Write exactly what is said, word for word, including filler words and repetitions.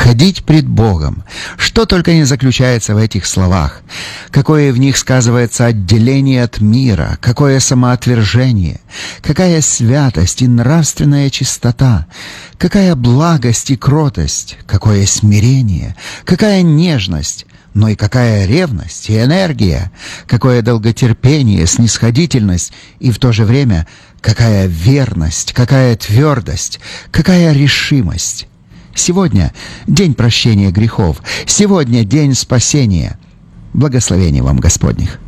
ходить пред Богом. Что только не заключается в этих словах. Какое в них сказывается отделение от мира, какое самоотвержение, какая святость и нравственная чистота, какая благость и кротость, какое смирение, какая нежность, но и какая ревность и энергия, какое долготерпение, снисходительность и в то же время какая верность, какая твердость, какая решимость. Сегодня день прощения грехов, сегодня день спасения. Благословения вам Господних.